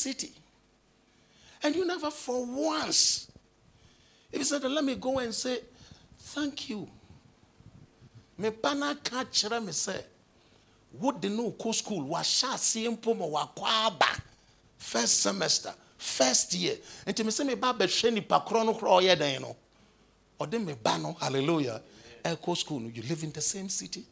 city. And you never for once, if you said, let me go and say, thank you. Me pana catch me say, what the no co school was sha simple wa kwaba first semester, first year. And to me say me ba be sheni pakro no ye dan no. Or then me ba no, hallelujah. Co school, you live in the same city.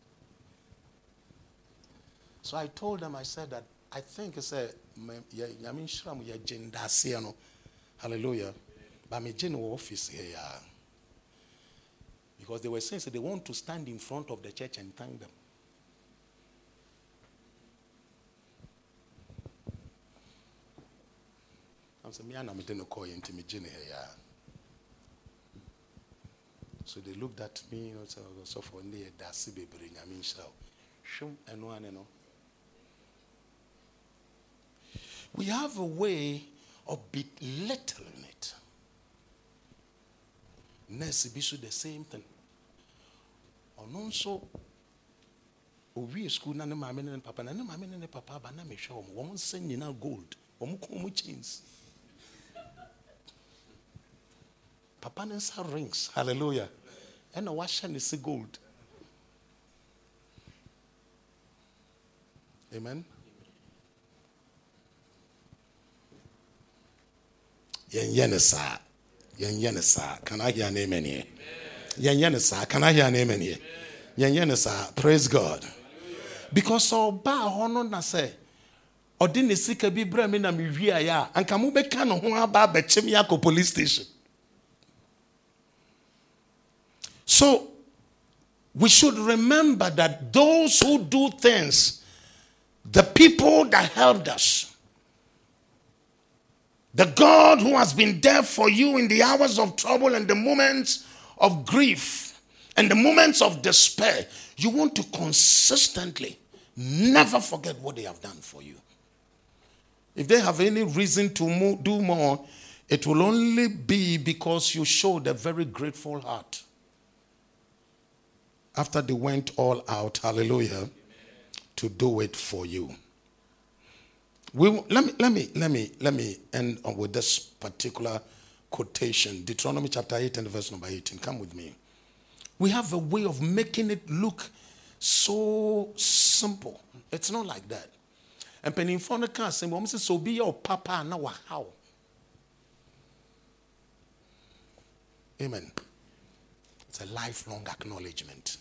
So I told them, I said that I think it's a yamin shram ya gender siano. Hallelujah. But my general office here. Because they were saying so they want to stand in front of the church and thank them. I'm saying, I'm going to call you into me here. So they looked at me, you know, so for me, that's the baby, I mean, shum and one, you know. We have a way of belittling it. Nurse be the same thing. And also, we school na mama and papa na mama and papa ba na me show one send you now gold. One come chains. Papa na rings. Hallelujah. And a wash and is gold. Amen. Yensa. Can I hear an amen here? Yensa. Can I hear an amen here? Yensa. Praise God. Because oba hono na say odine sika bi bra me na me wi ya anka mo be ka no ho aba ba chem ya ko police station. So we should remember that those who do things, the people that helped us, the God who has been there for you in the hours of trouble and the moments of grief and the moments of despair, you want to consistently never forget what they have done for you. If they have any reason to do more, it will only be because you showed a very grateful heart. After they went all out, hallelujah, to do it for you. Let me end with this particular quotation. Deuteronomy chapter 8 and verse number 18. Come with me. We have a way of making it look so simple. It's not like that. And penny phone can't say, "Mom says so be your papa now how." Amen. It's a lifelong acknowledgement.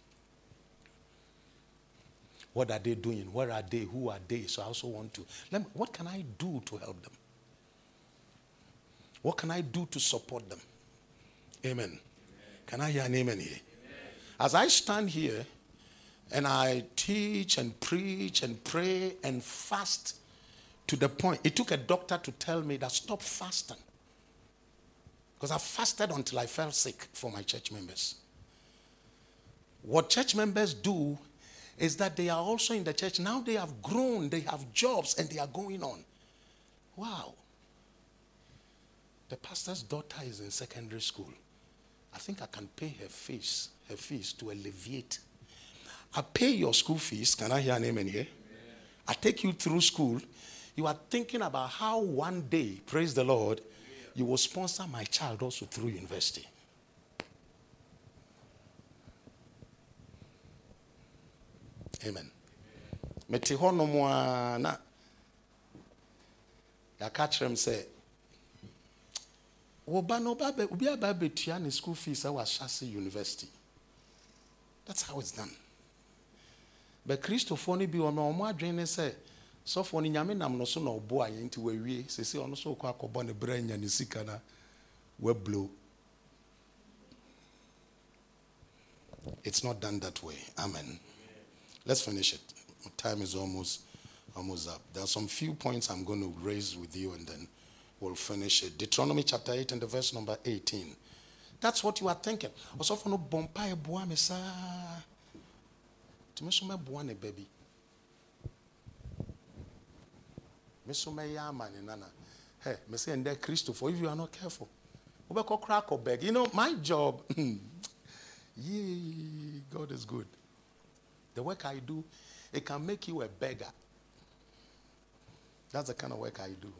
What are they doing? Where are they? Who are they? So I also want to. What can I do to help them? What can I do to support them? Amen. Amen. Can I hear an amen here? Amen. As I stand here and I teach and preach and pray and fast to the point, it took a doctor to tell me that stop fasting. Because I fasted until I fell sick for my church members. What church members do is that they are also in the church. Now they have grown, they have jobs, and they are going on. Wow. The pastor's daughter is in secondary school. I think I can pay her fees to alleviate. I pay your school fees. Can I hear an amen here? Amen. I take you through school. You are thinking about how one day, praise the Lord, you will sponsor my child also through university. Amen. Meti ho no mo na ya ka kyerem say wo ba no ba obi aba betua ne school fees at Ashasi University. That's how it's done. But Christopher ni bi o no mo adwene say so for ni nyame nam no so na obo aye nti wawie sese ono so kwa akobɔ ne bra nya ne sika na we blow. It's not done that way. Amen. Let's finish it. Time is almost up. There are some few points I'm going to raise with you and then we'll finish it. Deuteronomy chapter 8 and the verse number 18. That's what you are thinking. Also for no bompa boa mesa. To me so me boa ne baby. Me so me ya man nana. Hey, me say and there Christopher, if you are not careful. We go crack or beg. You know, my job. Yay, God is good. The work I do, it can make you a beggar. That's the kind of work I do.